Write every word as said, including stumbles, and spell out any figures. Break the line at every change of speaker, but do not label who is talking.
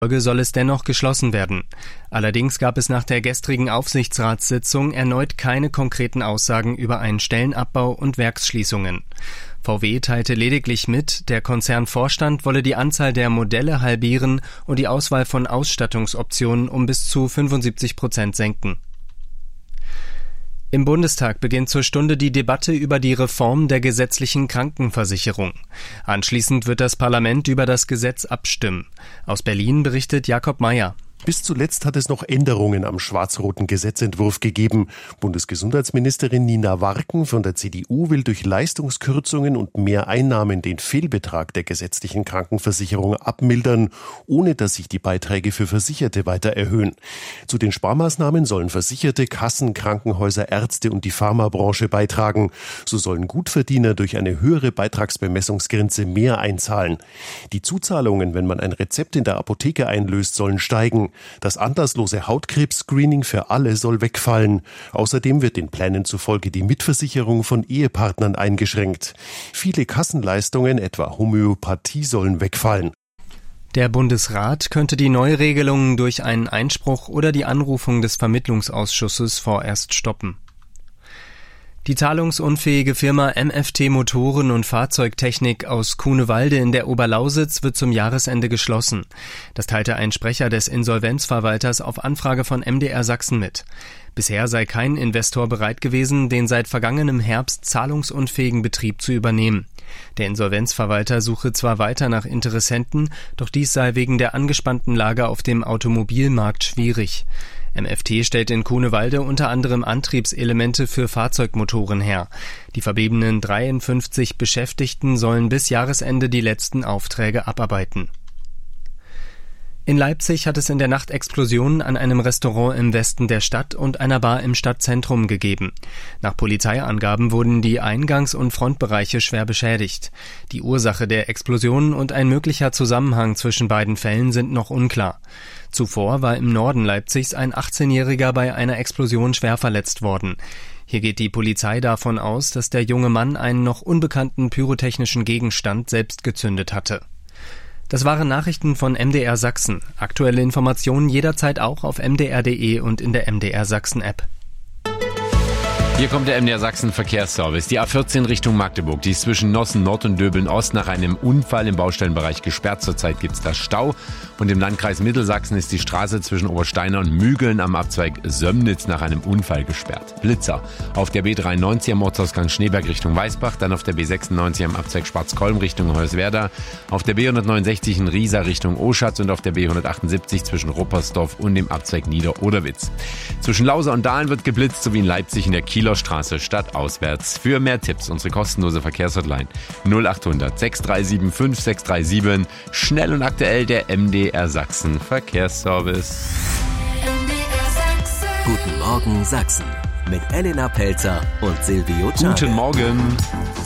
soll es dennoch geschlossen werden. Allerdings gab es nach der gestrigen Aufsichtsratssitzung erneut keine konkreten Aussagen über einen Stellenabbau und Werksschließungen. V W teilte lediglich mit, der Konzernvorstand wolle die Anzahl der Modelle halbieren und die Auswahl von Ausstattungsoptionen um bis zu fünfundsiebzig Prozent senken. Im Bundestag beginnt zur Stunde die Debatte über die Reform der gesetzlichen Krankenversicherung. Anschließend wird das Parlament über das Gesetz abstimmen. Aus Berlin berichtet Jakob Mayer.
Bis zuletzt hat es noch Änderungen am schwarz-roten Gesetzentwurf gegeben. Bundesgesundheitsministerin Nina Warken von der C D U will durch Leistungskürzungen und mehr Einnahmen den Fehlbetrag der gesetzlichen Krankenversicherung abmildern, ohne dass sich die Beiträge für Versicherte weiter erhöhen. Zu den Sparmaßnahmen sollen Versicherte, Kassen, Krankenhäuser, Ärzte und die Pharmabranche beitragen. So sollen Gutverdiener durch eine höhere Beitragsbemessungsgrenze mehr einzahlen. Die Zuzahlungen, wenn man ein Rezept in der Apotheke einlöst, sollen steigen. Das anlasslose Hautkrebs-Screening für alle soll wegfallen. Außerdem wird den Plänen zufolge die Mitversicherung von Ehepartnern eingeschränkt. Viele Kassenleistungen, etwa Homöopathie, sollen wegfallen.
Der Bundesrat könnte die Neuregelungen durch einen Einspruch oder die Anrufung des Vermittlungsausschusses vorerst stoppen. Die zahlungsunfähige Firma M F T Motoren und Fahrzeugtechnik aus Kuhnewalde in der Oberlausitz wird zum Jahresende geschlossen. Das teilte ein Sprecher des Insolvenzverwalters auf Anfrage von M D R Sachsen mit. Bisher sei kein Investor bereit gewesen, den seit vergangenem Herbst zahlungsunfähigen Betrieb zu übernehmen. Der Insolvenzverwalter suche zwar weiter nach Interessenten, doch dies sei wegen der angespannten Lage auf dem Automobilmarkt schwierig. M F T stellt in Kuhnewalde unter anderem Antriebselemente für Fahrzeugmotoren her. Die verbliebenen dreiundfünfzig Beschäftigten sollen bis Jahresende die letzten Aufträge abarbeiten. In Leipzig hat es in der Nacht Explosionen an einem Restaurant im Westen der Stadt und einer Bar im Stadtzentrum gegeben. Nach Polizeiangaben wurden die Eingangs- und Frontbereiche schwer beschädigt. Die Ursache der Explosionen und ein möglicher Zusammenhang zwischen beiden Fällen sind noch unklar. Zuvor war im Norden Leipzigs ein achtzehnjähriger bei einer Explosion schwer verletzt worden. Hier geht die Polizei davon aus, dass der junge Mann einen noch unbekannten pyrotechnischen Gegenstand selbst gezündet hatte. Das waren Nachrichten von M D R Sachsen. Aktuelle Informationen jederzeit auch auf m d r punkt d e und in der M D R Sachsen App.
Hier kommt der M D R Sachsen Verkehrsservice. Die A vierzehn Richtung Magdeburg, die ist zwischen Nossen Nord und Döbeln Ost nach einem Unfall im Baustellenbereich gesperrt. Zurzeit gibt es da Stau. Und im Landkreis Mittelsachsen ist die Straße zwischen Obersteiner und Mügeln am Abzweig Sömnitz nach einem Unfall gesperrt. Blitzer auf der B dreiundneunzig am Ortsausgang Schneeberg Richtung Weißbach, dann auf der B sechsundneunzig am Abzweig Schwarzkolm Richtung Hoyerswerda, auf der B hundertneunundsechzig in Riesa Richtung Oschatz und auf der B hundertachtundsiebzig zwischen Ruppersdorf und dem Abzweig Nieder-Oderwitz. Zwischen Lausa und Dahlen wird geblitzt, sowie in Leipzig in der Kieler Straße stadtauswärts. Für mehr Tipps unsere kostenlose Verkehrshotline null achthundert sechs drei sieben fünf sechs drei sieben. Schnell und aktuell der M D R Sachsen Verkehrsservice.
Guten Morgen Sachsen mit Elena Pelzer und Silvio Czarek.
Guten Morgen.